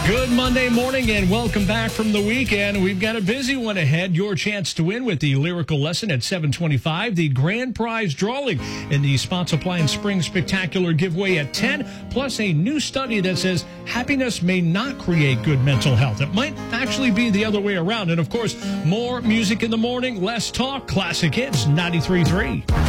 Good Monday morning and welcome back from the weekend. We've got a busy one ahead. Your chance to win with the lyrical lesson at 7:25, the grand prize drawing in the Spot Supply and Spring Spectacular giveaway at 10, plus a new study that says happiness may not create good mental health. It might actually be the other way around. And of course, more music in the morning, less talk, classic hits, 93.3.